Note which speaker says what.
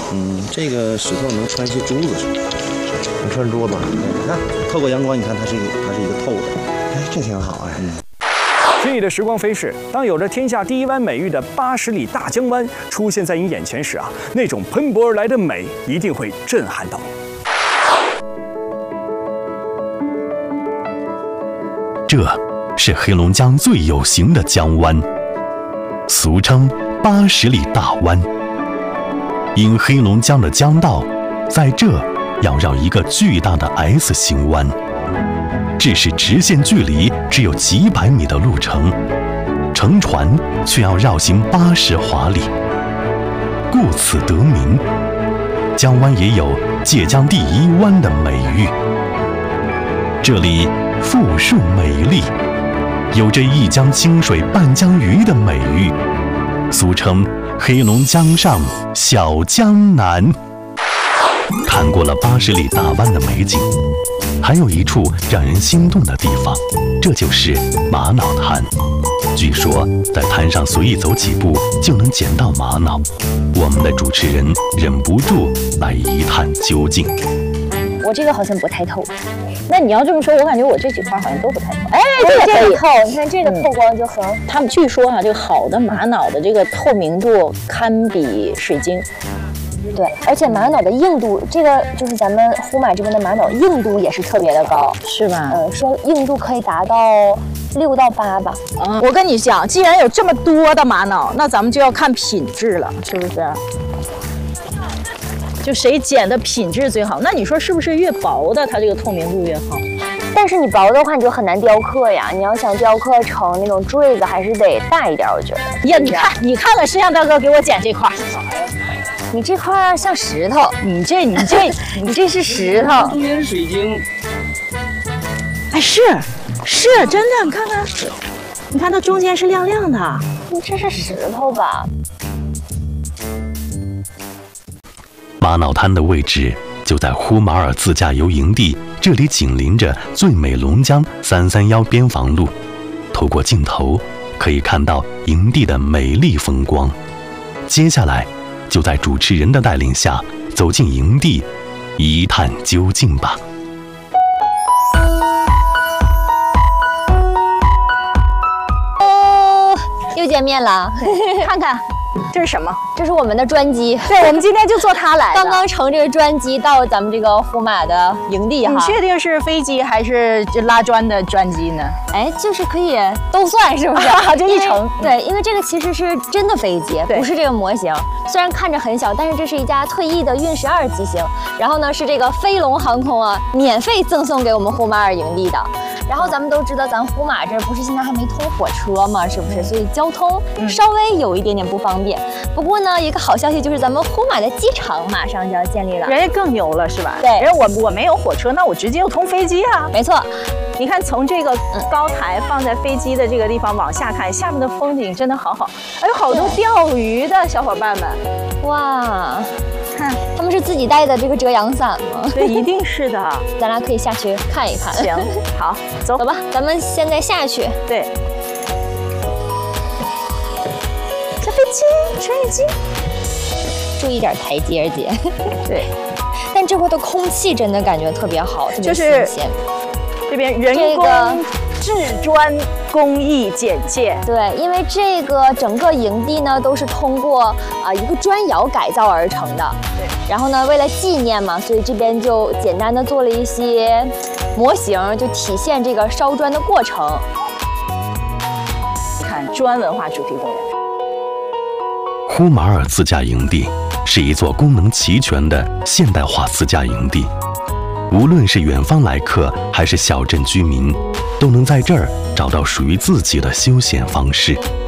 Speaker 1: 这个石头能穿些珠子是吧？
Speaker 2: 能穿珠子。
Speaker 1: 你看，透过阳光，你看它是一个透的。
Speaker 2: 哎，这挺好哎。
Speaker 3: 轻易的时光飞逝，当有着天下第一湾美誉的80里大江湾出现在你眼前时啊，那种喷薄而来的美一定会震撼到你。
Speaker 4: 这是黑龙江最有形的江湾，俗称80里大湾。因黑龙江的江道在这要绕一个巨大的 S 型湾，致使直线距离只有几百米的路程，乘船却要绕行80华里，故此得名。江湾也有界江第一湾的美誉。这里富庶美丽，有着一江清水半江鱼的美誉，俗称黑龙江上小江南。看过了80里大湾的美景，还有一处让人心动的地方，这就是玛瑙滩。据说在滩上随意走几步就能捡到玛瑙，我们的主持人忍不住来一探究竟。
Speaker 5: 我这个好像不太透，那你要这么说，我感觉我这几块好像都不太透。哎，
Speaker 6: 这个
Speaker 5: 可以
Speaker 6: 透，你看这个透光就很。
Speaker 5: 他们据说这个好的玛瑙的这个透明度堪比水晶。
Speaker 6: 对，而且玛瑙的硬度，这个就是咱们呼玛这边的玛瑙硬度也是特别的高，
Speaker 5: 是吧？
Speaker 6: 说硬度可以达到6到8吧。
Speaker 5: 我跟你讲，既然有这么多的玛瑙，那咱们就要看品质了，是不是？就谁捡的品质最好？那你说是不是越薄的它这个透明度越好？
Speaker 6: 但是你薄的话，你就很难雕刻呀。你要想雕刻成那种坠子，还是得大一点，我觉得。
Speaker 5: 呀，你看看摄像大哥给我捡这块。
Speaker 6: 你这块像石头，你这是石头，
Speaker 1: 中间是水晶。
Speaker 5: 哎，是真的，你看看，你看它中间是亮亮的。
Speaker 6: 你这是石头吧？
Speaker 4: 玛瑙滩的位置就在呼玛尔自驾游营地，这里紧邻着最美龙江331边防路，透过镜头可以看到营地的美丽风光。接下来就在主持人的带领下走进营地，一探究竟吧。
Speaker 6: 哦，又见面了，
Speaker 5: 看看这是什么？
Speaker 6: 这是我们的专机。
Speaker 5: 对，我们今天就坐它来的。
Speaker 6: 刚刚乘这个专机到咱们这个呼玛的营地哈。
Speaker 5: 你确定是飞机还是拉砖的专机呢？
Speaker 6: 哎，就是可以都算，是不是？
Speaker 5: 就一程。
Speaker 6: 对，因为这个其实是真的飞机，不是这个模型。虽然看着很小，但是这是一架退役的运12机型。然后呢，是这个飞龙航空啊，免费赠送给我们呼玛尔营地的。然后咱们都知道，咱呼玛这不是现在还没通火车嘛，是不是？所以交通稍微有一点点不方便。不过呢，一个好消息就是咱们呼玛的机场马上就要建立了，
Speaker 5: 人家更牛了，是吧？
Speaker 6: 对，
Speaker 5: 人家我没有火车，那我直接就通飞机啊。
Speaker 6: 没错，
Speaker 5: 你看从这个高台放在飞机的这个地方往下看，下面的风景真的好好，还有好多钓鱼的小伙伴们。
Speaker 6: 哇，看他们是自己带的这个遮阳伞吗？
Speaker 5: 对，一定是的。
Speaker 6: 咱俩可以下去看一看。
Speaker 5: 行，好，走
Speaker 6: 吧，咱们现在下去。
Speaker 5: 对。小飞机，穿越机，
Speaker 6: 注意点台阶姐。
Speaker 5: 对，
Speaker 6: 但这块的空气真的感觉特别好，特别新鲜。
Speaker 5: 这边人工制砖工艺简介。
Speaker 6: 对，因为这个整个营地呢都是通过一个砖窑改造而成的。
Speaker 5: 对。
Speaker 6: 然后呢，为了纪念嘛，所以这边就简单的做了一些模型，就体现这个烧砖的过程。
Speaker 5: 你看，砖文化主题公园。
Speaker 4: 呼玛尔自驾营地是一座功能齐全的现代化自驾营地，无论是远方来客还是小镇居民，都能在这儿找到属于自己的休闲方式。